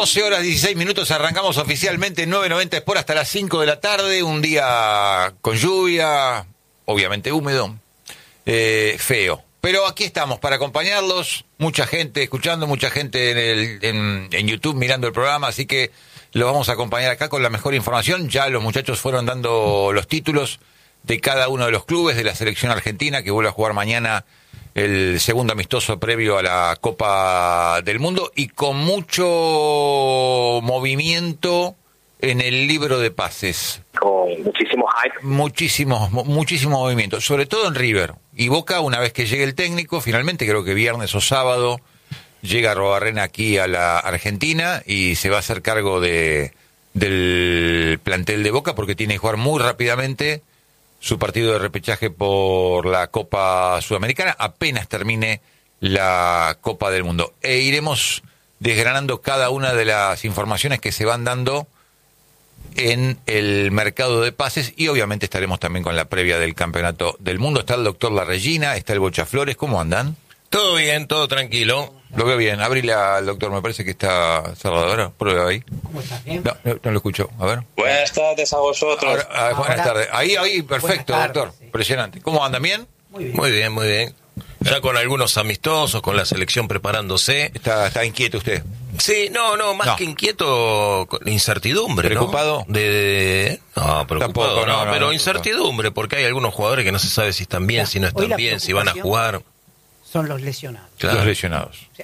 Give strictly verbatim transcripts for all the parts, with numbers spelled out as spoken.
doce horas dieciséis minutos, arrancamos oficialmente nueve noventa por hasta las cinco de la tarde, un día con lluvia, obviamente húmedo, eh, feo. Pero aquí estamos para acompañarlos, mucha gente escuchando, mucha gente en, el, en, en YouTube mirando el programa, así que los vamos a acompañar acá con la mejor información. Ya los muchachos fueron dando los títulos de cada uno de los clubes de la selección argentina, que vuelve a jugar mañana el segundo amistoso previo a la Copa del Mundo, y con mucho movimiento en el libro de pases. Con muchísimo hype. Muchísimo, muchísimo movimiento, sobre todo en River. Y Boca, una vez que llegue el técnico, finalmente creo que viernes o sábado, llega Arruabarrena aquí a la Argentina y se va a hacer cargo de del plantel de Boca, porque tiene que jugar muy rápidamente su partido de repechaje por la Copa Sudamericana, apenas termine la Copa del Mundo. E iremos desgranando cada una de las informaciones que se van dando en el mercado de pases, y obviamente estaremos también con la previa del Campeonato del Mundo. Está el doctor La Regina, está el Bocha Flores. ¿Cómo andan? Todo bien, todo tranquilo. Lo veo bien. Abrile al doctor, me parece que está cerrado ahora. Prueba ahí. ¿Cómo estás? ¿Bien? No, no, no lo escucho. A ver. Buenas tardes a vosotros. Ahora, ah, buenas Ahora, tardes. Ahí, ahí, perfecto, tardes, doctor. sí. Impresionante. ¿Cómo andan? ¿Bien? Muy bien. Muy bien, muy bien. Ya con algunos amistosos, con la selección preparándose. ¿Está, está inquieto usted? Sí, no, no, más No. que inquieto, con incertidumbre, ¿no? ¿Preocupado? De, de- no, preocupado, Tampoco, no, no, no, pero no, incertidumbre, porque hay algunos jugadores que no se sabe si están bien, Ya, si no hoy están la bien, si van a preocupación- jugar. Son los lesionados. Claro. Los lesionados. Sí.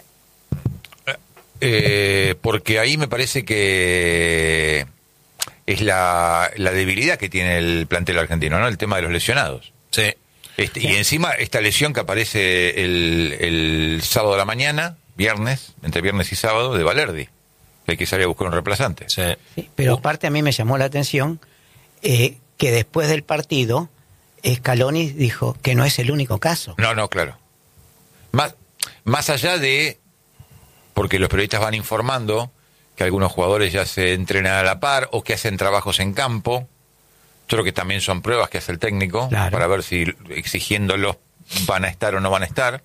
Eh, porque ahí me parece que es la, la debilidad que tiene el plantel argentino, ¿no? El tema de los lesionados. Sí. Este, Sí. Y encima esta lesión que aparece el, el sábado a la mañana, viernes, entre viernes y sábado, de Valerdi. Hay que salir a buscar un reemplazante. Sí. Sí, pero aparte a mí me llamó la atención eh, que después del partido Scaloni dijo que no es el único caso. No, no, claro. Más, más allá de, porque los periodistas van informando que algunos jugadores ya se entrenan a la par o que hacen trabajos en campo. Yo creo que también son pruebas que hace el técnico, Claro. para ver si exigiéndolos van a estar o no van a estar.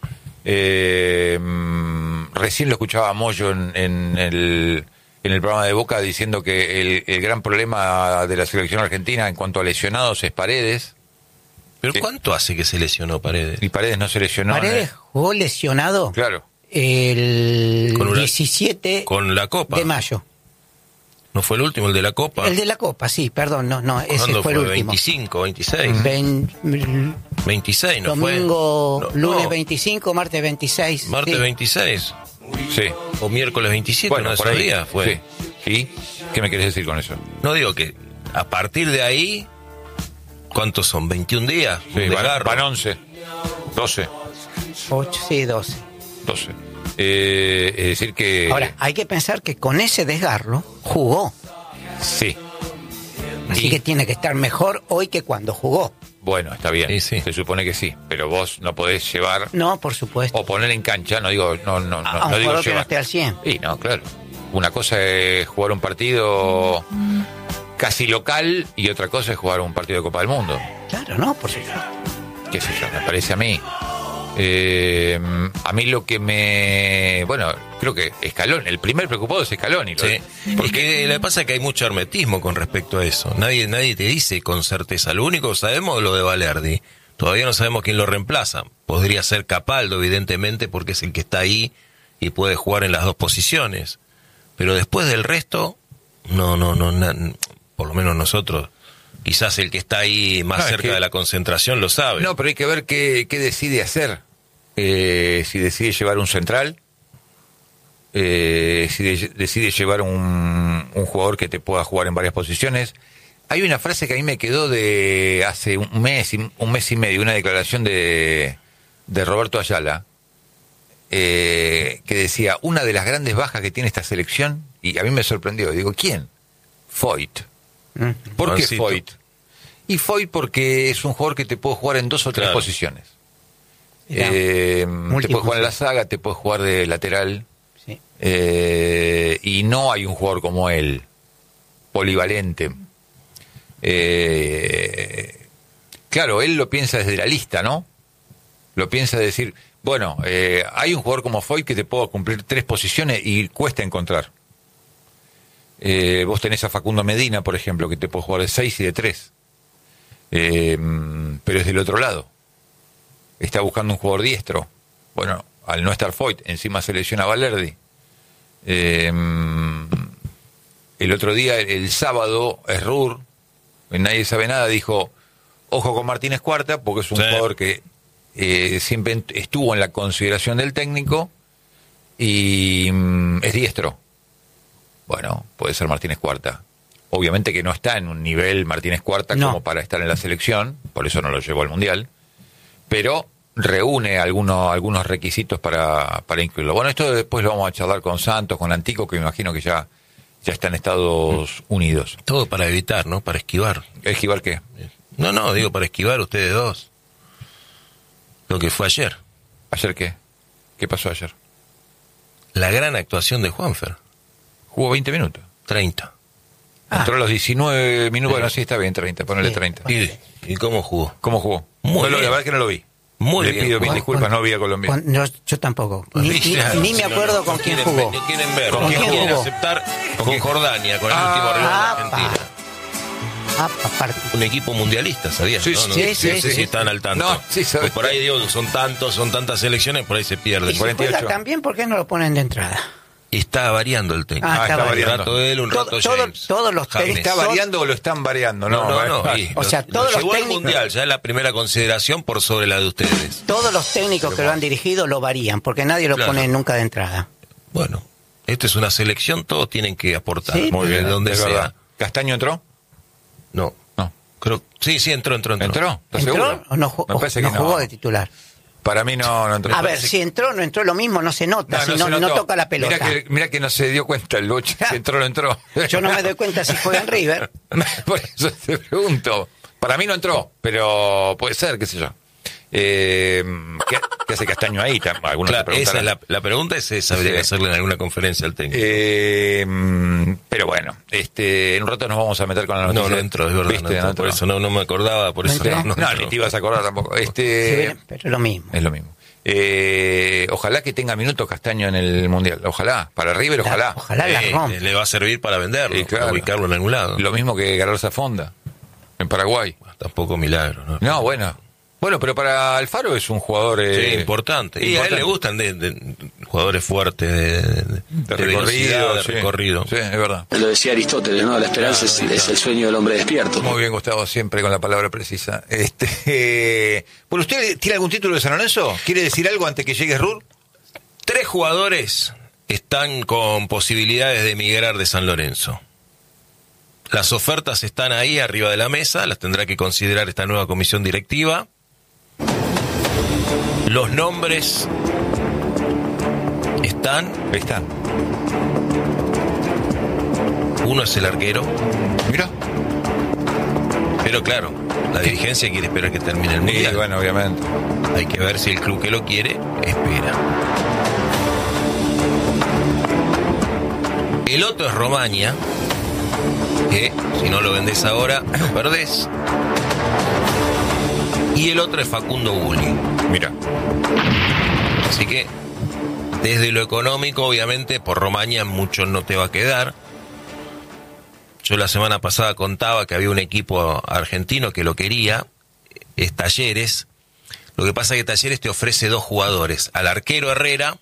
Eh, mm, recién lo escuchaba a Moyo en, en el, en el programa de Boca diciendo que el, el gran problema de la selección argentina en cuanto a lesionados es Paredes. Pero Sí. ¿cuánto hace que se lesionó Paredes? Y Paredes no se lesionó. Paredes ¿no? jugó lesionado Claro. el Con una- diecisiete Con la Copa. de mayo. ¿No fue el último, el de la Copa? El de la Copa, sí, perdón, no, no, ese ¿Cuándo fue el último. veinticinco, veintiséis? Ven- veintiséis, ¿no domingo, fue? No, lunes no. veinticinco, martes veintiséis. Martes sí. veintiséis. Sí. O miércoles veintisiete, Bueno, uno de por esos ahí. días fue. Sí. ¿Y qué me querés decir con eso? No digo que a partir de ahí, ¿cuántos son? ¿veintiún días? Sí, Un van, desgarro. van once, doce, ocho, sí, doce. doce. Eh, es decir que... Ahora, hay que pensar que con ese desgarro jugó. Sí. Así Y- que tiene que estar mejor hoy que cuando jugó. Bueno, está bien. Sí, sí. Se supone que sí. Pero vos no podés llevar No, por supuesto. o poner en cancha, no digo... No, no, no, a no un digo jugador que no llevar. esté al cien. Sí, no, claro. Una cosa es jugar un partido casi local y otra cosa es jugar un partido de Copa del Mundo. Claro, no, por supuesto. Qué sé yo, me parece a mí. Eh, a mí lo que me... Bueno, creo que Scaloni, el primer preocupado es Scaloni. Sí. Es que lo que pasa es que hay mucho hermetismo con respecto a eso. Nadie, nadie te dice con certeza. Lo único que sabemos es lo de Valerdi. Todavía no sabemos quién lo reemplaza. Podría ser Capaldo, evidentemente, porque es el que está ahí y puede jugar en las dos posiciones. Pero después del resto, no, no, no, na- por lo menos nosotros, quizás el que está ahí más No, es cerca que- de la concentración lo sabe. No, pero hay que ver qué, qué decide hacer. Eh, si decide llevar un central, eh, si de- decide llevar un, un jugador que te pueda jugar en varias posiciones. Hay una frase que a mí me quedó de hace un mes, y- un mes y medio, una declaración de, de Roberto Ayala, eh, que decía, una de las grandes bajas que tiene esta selección, y a mí me sorprendió, digo, ¿quién? Foyt. Mm. ¿Por qué Juancito. Foyt? Y Foyt porque es un jugador que te puede jugar en dos o tres Claro. posiciones. Mirá, Eh, te multifunción. puede jugar en la saga, te puede jugar de lateral, sí. eh, y no hay un jugador como él, polivalente. Eh, claro, él lo piensa desde la lista, ¿no? Lo piensa de decir, bueno, eh, hay un jugador como Foyt que te puede cumplir tres posiciones y cuesta encontrar. Eh, vos tenés a Facundo Medina, por ejemplo, que te puede jugar de seis y de tres. Eh, pero es del otro lado. Está buscando un jugador diestro. Bueno, al no estar Foyt, encima se lesiona Valerdi. Eh, el otro día, el, el sábado, Errur, nadie sabe nada, dijo, ojo con Martínez Cuarta, porque es un sí. jugador que eh, siempre estuvo en la consideración del técnico y mm, es diestro. Bueno, puede ser Martínez Cuarta. Obviamente que no está en un nivel Martínez Cuarta no. como para estar en la selección, por eso no lo llevó al Mundial, pero reúne algunos algunos requisitos para, para incluirlo. Bueno, esto después lo vamos a charlar con Santos, con Antico, que me imagino que ya, ya está en Estados Unidos. Todo para evitar, ¿no? Para esquivar. ¿Esquivar qué? No, no, digo para esquivar ustedes dos. Lo que fue ayer. ¿Ayer qué? ¿Qué pasó ayer? La gran actuación de Juanfer. Jugó veinte minutos. treinta. Entró ah. a los diecinueve minutos. Sí. Bueno, sí, está bien, treinta. Ponele sí. treinta. ¿Y, ¿Y cómo jugó? ¿Cómo jugó? Muy no, bien. La verdad es que no lo vi. Muy Le bien. pido mil disculpas, no vi a Colombia. No, yo tampoco. Ni, ni, ni me acuerdo no, con quién quieren, jugó. Ni quieren ver, ¿Con quién quieren jugó? aceptar con Jordania, con el ah, último rival ah, de Argentina. Ah, aparte. Un equipo mundialista, ¿sabías? Sí, no, no, sí, no sí, sé sí, si sí. están al tanto. No, sí, pues por ahí digo, son tantos, son tantas selecciones, por ahí se pierde. Y si juega también, ¿por qué no lo ponen de entrada? Está variando el técnico. Ah, está, está variando. Un rato él, un rato todo, James. Todos los técnicos. ¿Está variando o lo están variando? No, no, no. no. O sea, todos lo los llevó técnicos. al Mundial, ya es la primera consideración por sobre la de ustedes. Todos los técnicos Pero que bueno. lo han dirigido lo varían, porque nadie lo claro. pone nunca de entrada. Bueno, esto es una selección, todos tienen que aportar. Sí, muy bien, de donde sea. Verdad. ¿Castaño entró? No. No. Creo, sí, sí, entró, entró, entró. ¿Entró? ¿Estás ¿Entró seguro? o no, ju Me parece no que jugó no. de titular? Para mí no, no entró. A ver, si entró o no entró lo mismo, no se nota, no, si no, no, no no toca la pelota. Mira que, mira que no se dio cuenta el Boche, si entró o no entró. Yo no me doy cuenta si juega en River. Por eso te pregunto. Para mí no entró, pero puede ser, qué sé yo. Eh, ¿qué, ¿Qué hace Castaño ahí? Algunos claro, esa es la, la pregunta es esa, habría sí. que hacerle en alguna conferencia al técnico. Eh, pero bueno, este, en un rato nos vamos a meter con la noticia. No, no entró, es verdad. ¿Viste? No entró, no por eso no, no me acordaba, por ¿No eso entró? no, no, no ni te ibas a acordar tampoco. Este, sí, pero es lo mismo. Es lo mismo. Eh, ojalá que tenga minutos Castaño en el Mundial. Ojalá. Para River, la, ojalá. Ojalá la rompa. Eh, le va a servir para venderlo, sí, claro. para ubicarlo en algún lado. Lo mismo que Galarza Fonda, en Paraguay. Bueno, tampoco milagro, ¿no? No, bueno. Bueno, pero para Alfaro es un jugador eh, sí, importante. Y importante. a él le gustan de, de, jugadores fuertes, de, de, de, de recorrido. De sí. recorrido. Sí, es verdad. Lo decía Aristóteles, ¿no? La esperanza claro, es, claro. es el sueño del hombre despierto. Muy bien, Gustavo, siempre con la palabra precisa. Este, eh, bueno, ¿usted tiene algún título de San Lorenzo? ¿Quiere decir algo antes que llegue Rur? Tres jugadores están con posibilidades de emigrar de San Lorenzo. Las ofertas están ahí arriba de la mesa, las tendrá que considerar esta nueva comisión directiva. Los nombres están. Están. Uno es el arquero. Mira. Pero claro, la dirigencia quiere esperar que termine el mundial. Sí, bueno, obviamente. Hay que ver si el club que lo quiere espera. El otro es Romaña, que si no lo vendés ahora, lo perdés. Y el otro es Facundo Gulli. Mira. Así que, desde lo económico, obviamente, por Romaña mucho no te va a quedar. Yo la semana pasada contaba que había un equipo argentino que lo quería, es Talleres. Lo que pasa es que Talleres te ofrece dos jugadores, al arquero Herrera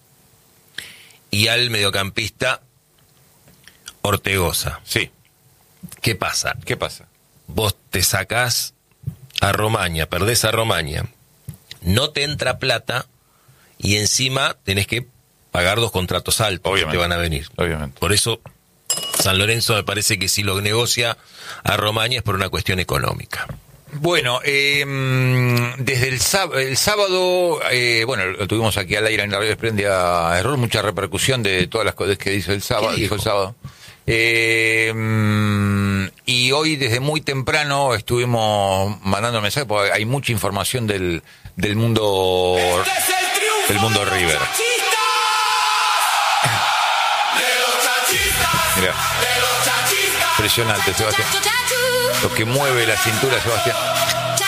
y al mediocampista Ortegoza. Sí. ¿Qué pasa? ¿Qué pasa? Vos te sacás a Romaña, perdés a Romaña, no te entra plata y encima tenés que pagar dos contratos altos obviamente, que te van a venir. Obviamente. Por eso San Lorenzo me parece que si lo negocia a Romaña es por una cuestión económica. Bueno, eh, desde el, sáb- el sábado, eh, bueno, lo tuvimos aquí al aire en la radio Espléndida Error, mucha repercusión de todas las cosas que hizo el sábado, dijo el sábado. Eh, y hoy desde muy temprano estuvimos mandando mensajes porque hay mucha información del, del mundo del mundo River. Mira, impresionante, Sebastián. Lo que mueve la cintura, Sebastián.